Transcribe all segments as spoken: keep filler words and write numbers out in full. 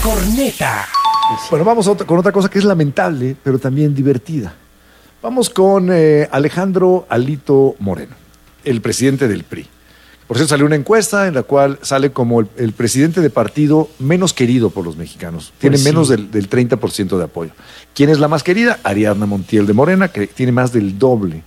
corneta. Bueno, vamos a otra, con otra cosa que es lamentable, pero también divertida. Vamos con eh, Alejandro Alito Moreno, el presidente del P R I. Por cierto, salió una encuesta en la cual sale como el, el presidente de partido menos querido por los mexicanos. Tiene Pues sí. menos del, del treinta por ciento de apoyo. ¿Quién es la más querida? Ariadna Montiel de Morena, que tiene más del doble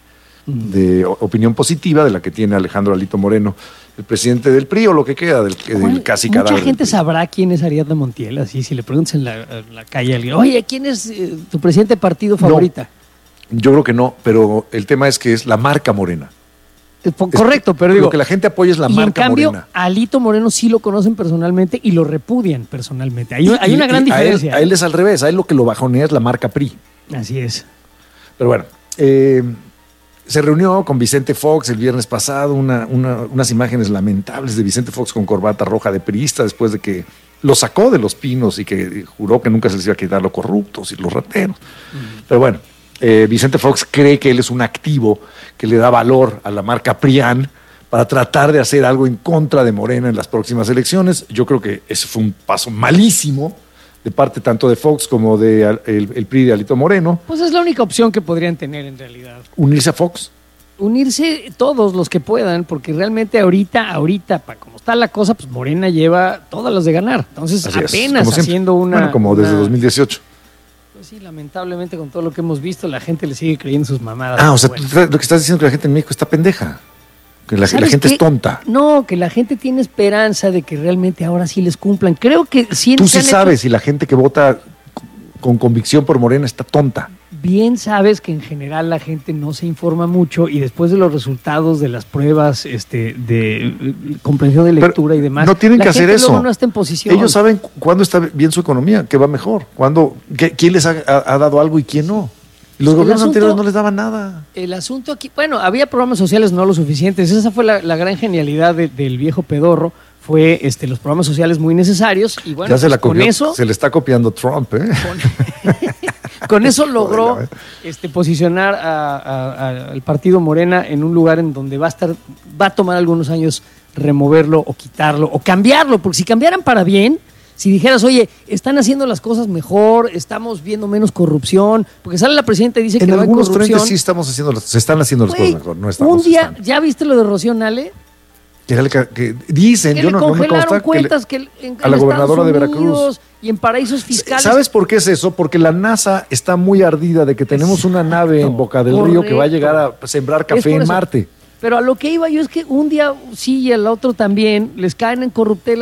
de o- opinión positiva de la que tiene Alejandro Alito Moreno, el presidente del P R I, o lo que queda del, del casi Mucha cadáver. gente del P R I. sabrá quién es Ariadna Montiel, así si le preguntas en la, en la calle a alguien, oye, ¿quién es eh, tu presidente de partido favorita? Yo creo que no, pero el tema es que es la marca Morena. Eh, po- Es- Correcto, pero digo, Lo que la gente apoya es la y en marca cambio, Morena. a Alito Moreno sí lo conocen personalmente y lo repudian personalmente. Hay, hay Y- una y gran a él- diferencia. A él, es al revés, a él lo que lo bajonea es la marca P R I. Así es. Pero bueno, eh, se reunió con Vicente Fox el viernes pasado, una, una- unas imágenes lamentables de Vicente Fox con corbata roja de priista después de que lo sacó de Los Pinos y que juró que nunca se les iba a quitar los corruptos y los rateros. Pero bueno, eh, Vicente Fox cree que él es un activo que le da valor a la marca PRIAN para tratar de hacer algo en contra de Morena en las próximas elecciones. Yo creo que ese fue un paso malísimo de parte tanto de Fox como de al- el, el P R I de Alito Moreno. Pues es la única opción que podrían tener en realidad. Unirse a Fox. Unirse todos los que puedan, porque realmente ahorita, ahorita, para como está la cosa, pues Morena lleva todas las de ganar. Entonces, Así es, apenas como siempre. haciendo una... Bueno, como desde una- dos mil dieciocho. Pues sí, lamentablemente con todo lo que hemos visto, la gente le sigue creyendo sus mamadas. Ah, o sea, Bueno. tú tra- lo que estás diciendo es que la gente en México está pendeja. Que la, la ¿Sabes gente qué? es tonta. No, que la gente tiene esperanza de que realmente ahora sí les cumplan. Creo que sí Tú se sí han hecho- sabes si la gente que vota c- con convicción por Morena está tonta. Bien sabes que en general la gente no se informa mucho y después de los resultados de las pruebas este, de eh, comprensión de Pero lectura y demás, no tienen la que hacer gente eso. luego no está en posición. Ellos saben cu- cuándo está bien su economía, qué va mejor, cuándo, qué- quién les ha, ha- ha dado algo y quién no. Y los El gobiernos asunto- anteriores no les daban nada. El asunto aquí, bueno, había programas sociales no lo suficientes. Esa fue la, la gran genialidad de- del viejo pedorro. Fue este, los programas sociales muy necesarios y bueno, ya se, pues la con copió- eso, se le está copiando Trump, ¿eh? con eso logró Joder, este, posicionar a- a- a- al partido Morena en un lugar en donde va a estar, va a tomar algunos años removerlo o quitarlo o cambiarlo, porque si cambiaran para bien, si dijeras, oye, están haciendo las cosas mejor, estamos viendo menos corrupción, porque sale la presidenta y dice En que no hay algunos corrupción. frentes sí estamos haciendo, las- se están haciendo las Güey, cosas mejor, no estamos. un día, están. ¿ya viste lo de Rocío Nale? Que, era el que- que dicen, Que yo le no, no me congelaron consta, que le- cuentas que, en, en a la Estados gobernadora de Unidos Veracruz. y en paraísos fiscales. ¿Sabes por qué es eso? Porque la NASA está muy ardida de que tenemos una nave en Boca del Río que va a correcto. llegar a sembrar Es café por en eso. Marte. Pero a lo que iba yo es que un día sí y al otro también les caen en corruptela